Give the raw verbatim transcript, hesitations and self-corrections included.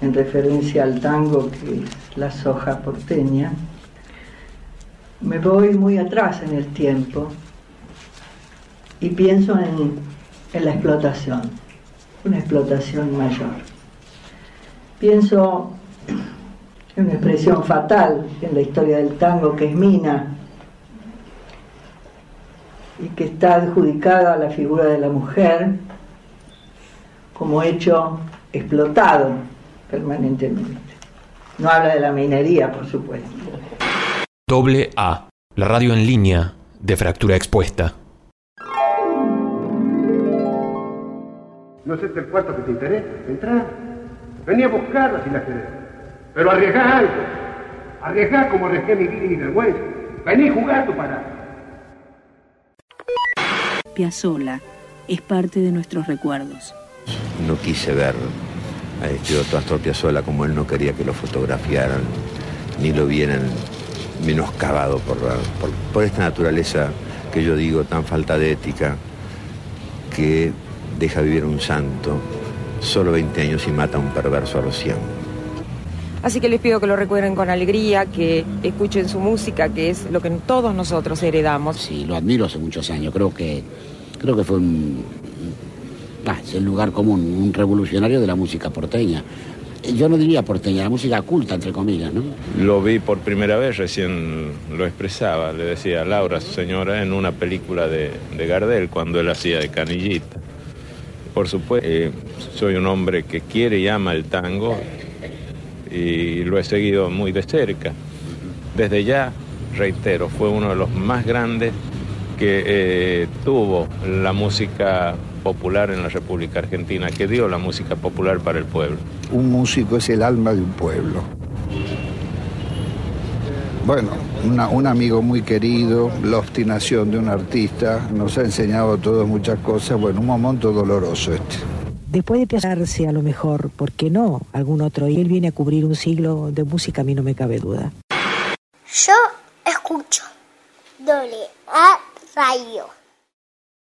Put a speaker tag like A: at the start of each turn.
A: en referencia al tango, que es la soja porteña, me voy muy atrás en el tiempo y pienso en, en la explotación, una explotación mayor. Pienso en una expresión fatal en la historia del tango, que es mina, y que está adjudicada a la figura de la mujer como hecho explotado permanentemente. No habla de la minería, por supuesto.
B: Doble A, la radio en línea de Fractura Expuesta.
C: ¿No es este el cuarto que te interesa? Entrá. Vení a buscarla si la querés. Pero arriesgá algo. Arriesgá como arriesgué mi vida y mi vergüenza. Vení jugando para.
D: Piazzolla es parte de nuestros recuerdos.
E: No quise ver a este otro Astor Piazzolla como él no quería que lo fotografiaran, ni lo vieran menoscabado por, por, por esta naturaleza que yo digo tan falta de ética, que deja vivir un santo solo veinte años y mata a un perverso a los cien.
F: Así que les pido que lo recuerden con alegría, que escuchen su música, que es lo que todos nosotros heredamos.
G: Sí, lo admiro hace muchos años. Creo que, creo que fue un, ah, es el lugar común, un revolucionario de la música porteña. Yo no diría porteña, la música culta, entre comillas, ¿no?
H: Lo vi por primera vez, recién lo expresaba, le decía a Laura, señora, en una película de, de Gardel, cuando él hacía de Canillita. Por supuesto, eh, soy un hombre que quiere y ama el tango, y lo he seguido muy de cerca. Desde ya, reitero, fue uno de los más grandes que eh, tuvo la música popular en la República Argentina, que dio la música popular para el pueblo.
I: Un músico es el alma de un pueblo. Bueno, una, un amigo muy querido, la obstinación de un artista, nos ha enseñado a todos muchas cosas. Bueno, un momento doloroso este.
J: Después de Piazzolla, a lo mejor, ¿por qué no? Algún otro. Y él viene a cubrir un siglo de música, a mí no me cabe duda.
K: Yo escucho Doble A Radio.